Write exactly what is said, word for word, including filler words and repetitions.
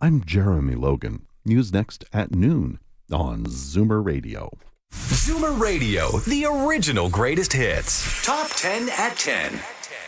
I'm Jeremy Logan. News next at noon on Zoomer Radio. Zoomer Radio, the original greatest hits. Top ten at ten.